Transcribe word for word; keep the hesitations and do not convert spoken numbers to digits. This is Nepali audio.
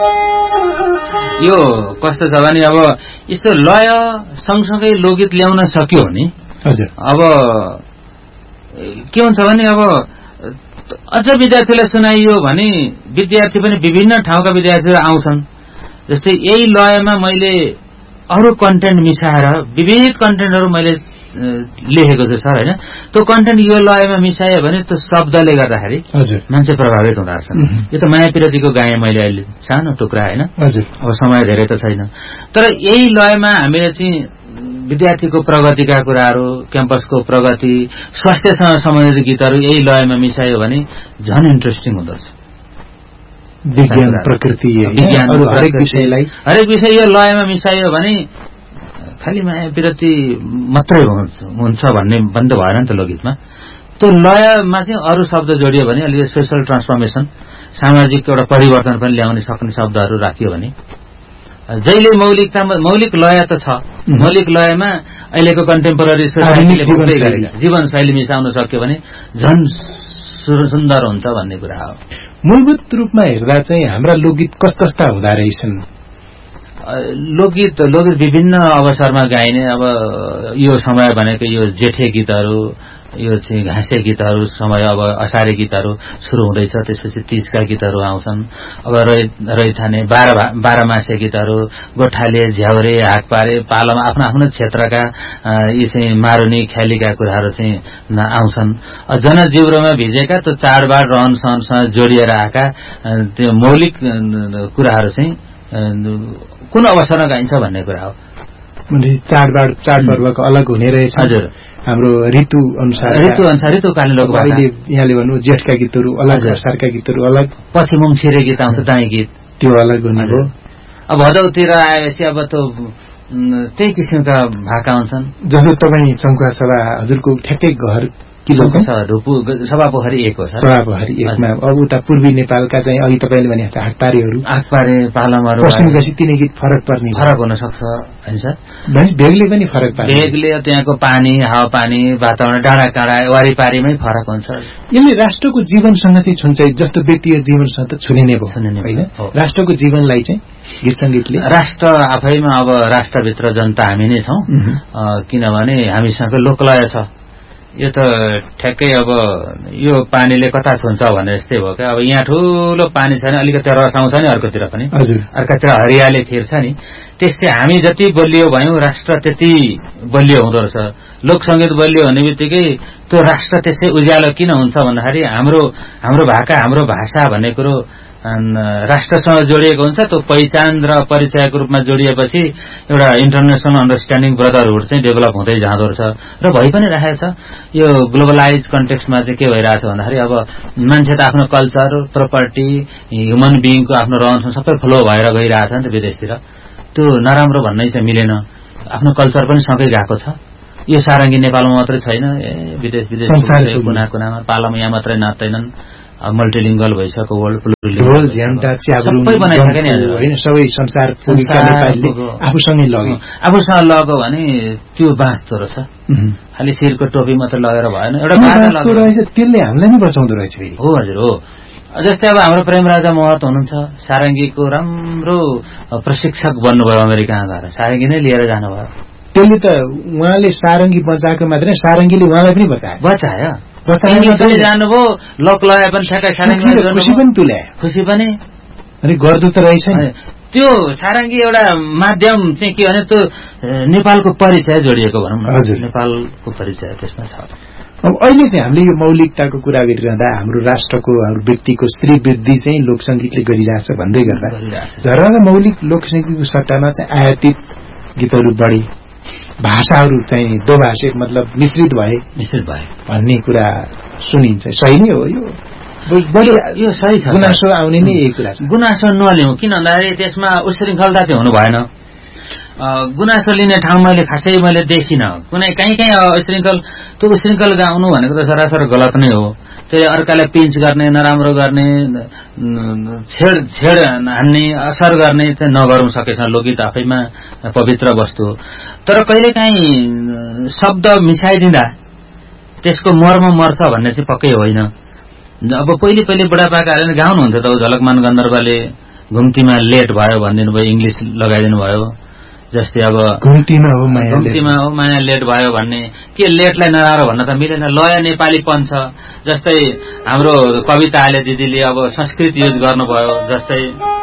यो कस्तो छ भने अब यस्तो लय सँगसँगै लोकगीत ल्याउन सक्यो भने हजुर अब के हुन्छ भने अब अझ विद्यार्थीलाई सुनाइयो भने विद्यार्थी पनि विभिन्न ठाउँका विद्यार्थीहरू आउँछन्। जस्तै यही लयमा मैले अरू कन्टेन्ट मिसाएर विविध कन्टेन्टहरू मैले लेखेको छु सर होइन, त्यो कन्टेन्ट यो लयमा मिसायो भने त्यो शब्दले गर्दाखेरि मान्छे प्रभावित हुँदो रहेछ। यो त माया पिरतीको गाएँ मैले अहिले सानो टुक्रा होइन, अब समय धेरै त छैन, तर यही लयमा हामीले चाहिँ विद्यार्थीको प्रगतिका कुराहरू, क्याम्पसको प्रगति, स्वास्थ्यसँग सम्बन्धित गीतहरू यही लयमा मिसायो भने झन् इन्ट्रेस्टिङ हुँदो रहेछ। विज्ञान प्रकृति विज्ञान हरेक विषयलाई हरेक विषय यो लयमा मिसायो भने खालि माया विरती मात्रै हुन्छ भन्ने बन्द भएन नि त लोकगीतमा। त्यो लयमा चाहिँ अरू शब्द जोडियो भने अलिकति सोसल ट्रान्सफर्मेसन, सामाजिक एउटा परिवर्तन पनि ल्याउने सक्ने शब्दहरू राखियो भने जहिले मौलिकता मौलिक लय त छ, मौलिक लयमा अहिलेको कन्टेम्पोररी सोसाइटीले जीवनशैली मिसाउन सक्यो भने झन् सुन्दर हुन्छ भन्ने कुरा हो। मूलभूत रूपमा हेर्दा चाहिँ हाम्रा लोकगीत कस्ता कस्ता हुँदा रहेछन्? लोकगीत लोकगीत विभिन्न अवसरमा गाइने, अब यो समय भनेको यो जेठे गीतहरू, यो चाहिँ घाँसे गीतहरू समय, अब असारे गीतहरू सुरु हुँदैछ, त्यसपछि तीजका गीतहरू आउँछन्, अब रैथाने बाह्र बाह्र मासे गीतहरू, गोठाले, झ्याउरे, हाक पारे, पालामा आफ्नो आफ्नो क्षेत्रका यी चाहिँ मारुनी ख्यालीका कुराहरू चाहिँ आउँछन्। जनजीवनमा भिजेका त्यो चाडबाड रहन सहनसँग जोडिएर आएका त्यो मौलिक कुराहरू चाहिँ कुन अवसरमा गाइन्छ भन्ने कुरा हो। चाडबाड चाडपर्वको अलग हुने रहेछ। हजुर, हाम्रो ऋतु अनुसार ऋतु अनुसार ऋतुकालीन लोक अहिले यहाँले भन्नु जेठका गीतहरू अलग, असारका गीतहरू अलग, पछि मुङसिरे गीत आउँछ, दाई गीत त्यो अलग हुने हो। अब भदौतिर आएपछि अब त्यो त्यही किसिमका भाका हुन्छन्। जस्तो तपाईँ सङ्खुवा सभा हजुरको ठ्याक्कै घर किलो सभा पोखरी एक हो सर। सभा पोखरी एकमा अब उता पूर्वी नेपालका चाहिँ अघि तपाईँले भने हाटपारेहरू, हाटपारे, पालामहरू, पश्चिमका सित्तिने गीत फरक पर्ने फरक हुन सक्छ होइन सर। भेगले पनि फरक पार्छ, भेगले त्यहाँको पानी, हावापानी, वातावरण, डाँडा काँडा वारिपारीमै फरक हुन्छ। यसले राष्ट्रको जीवनसँग चाहिँ छुन्छ, जस्तो व्यक्तिगत जीवनसँग त छुने नै भयो होइन, राष्ट्रको जीवनलाई चाहिँ गीत सङ्गीतले। राष्ट्र आफैमा अब राष्ट्रभित्र जनता हामी नै छौँ, किनभने हामीसँग लोकलय छ। यो त ठ्याक्कै अब यो पानीले कता छुन्छ भने जस्तै भयो क्या। अब यहाँ ठुलो पानी छैन, अलिकति रस आउँछ नि अर्कोतिर पनि, अर्कातिर हरियाली थिर्छ नि। त्यस्तै हामी जति बलियो भयौँ राष्ट्र त्यति बलियो हुँदो रहेछ। लोकसङ्गीत बलियो भन्ने बित्तिकै त्यो राष्ट्र त्यसै उज्यालो किन हुन्छ भन्दाखेरि हाम्रो हाम्रो भाका, हाम्रो भाषा भन्ने कुरो राष्ट्रसँग जोडिएको हुन्छ। त्यो पहिचान र परिचयको रूपमा जोडिएपछि एउटा इन्टरनेसनल अन्डरस्ट्यान्डिङ, ब्रदरहुड चाहिँ डेभलप हुँदै जाँदो रहेछ र भइ पनि राखेको छ। यो ग्लोबलाइज कन्टेक्स्टमा चाहिँ के भइरहेछ भन्दाखेरि अब मान्छे त आफ्नो कल्चर, प्रपर्टी, ह्युमन बिइङको आफ्नो रहन सबै फ्लो भएर गइरहेछ नि त विदेशतिर। त्यो नराम्रो भन्नै चाहिँ मिलेन, आफ्नो कल्चर पनि सँगै गएको छ। यो सारङ्गी नेपालमा मात्रै छैन, ए विदेश विदेश कुना कुनामा, पालामा यहाँ मात्रै नाच्दैनन्, मल्टिलिङ्गल भइसक्यो, वर्ल्ड ढोल झ्याम्टा सबै बनाइसके नि होइन, सबै संसार आफूसँगै लग्यो। आफूसँग लग्यो भने त्यो बाँच्दो रहेछ, खालि शिरको टोपी मात्रै लगेर भएन, एउटा बाँच्दो रहेछ, त्यसले हामीलाई नै बचाउँदो रहेछ। हो हजुर हो। जस्तै अब हाम्रो प्रेमराजा महत हुनुहुन्छ, सारङ्गीको राम्रो प्रशिक्षक बन्नुभयो, अमेरिकामा गएर सारङ्गी नै लिएर जानुभयो। त्यसले त उहाँले सारङ्गी बचाएको मात्रै, सारङ्गीले उहाँलाई पनि बचायो बचायो पनि जानुभयो, लोकलय पनि ठ्याक्कै सारङ्गी खुसी पनि तुल्यायो, खुसी पनि अनि गर्दो त रहेछ नि। त्यो सारङ्गी एउटा माध्यम चाहिँ के भने त्यो नेपालको परिचय जोडिएको भनौँ न, हजुर नेपालको परिचय त्यसमा छ। अब अहिले चाहिँ हामीले यो मौलिकताको कुरा गरिरहँदा हाम्रो राष्ट्रको, हाम्रो व्यक्तिको श्रीवृद्धि चाहिँ लोकसङ्गीतले गरिरहेछ भन्दै गर्दा झरना मौलिक लोकसङ्गीतको सट्टामा चाहिँ आयातित गीतहरू बढी, भाषाहरू चाहिँ दोभाषिक मतलब मिश्रित भए मिश्रित भए भन्ने कुरा सुनिन्छ। सही नै हो, यो यो सही छ। गुनासो आउने नै यही कुरा छ। गुनासो नलिउँ, किन भन्दाखेरि त्यसमा उशृङ्खलता चाहिँ हुनु भएन। गुनासो लिने ठाउँ मैले खासै मैले देखिनँ कुनै, कहीँ कहीँ उशृङ्खल, त्यो उशृङ्खल गाउनु भनेको त सरासर गलत नै हो। त्यो अर्कालाई पिन्च गर्ने, नराम्रो गर्ने, छेड छेड हान्ने, असर गर्ने चाहिँ नगरौँ सकेसम्म। लोकगीत आफैमा पवित्र वस्तु हो, तर कहिलेकाहीँ शब्द मिसाइदिँदा त्यसको मर्म मर्छ भन्ने चाहिँ पक्कै होइन। अब पहिले पहिले बुढापाकाहरूले गाउनुहुन्थ्यो त, झलकमान गन्धर्वले घुम्तीमा लेट भयो भनिदिनु भयो, इङ्ग्लिस लगाइदिनु भयो। जस्तै अब घुम्तीमा हो माया, घुम्तीमा हो माया लेट भयो भन्ने, के लेटलाई नराम्रो भन्न त मिलेन। लय नेपालीपन छ। जस्तै हाम्रो कविता आले दिदीले अब संस्कृत युज गर्नुभयो। जस्तै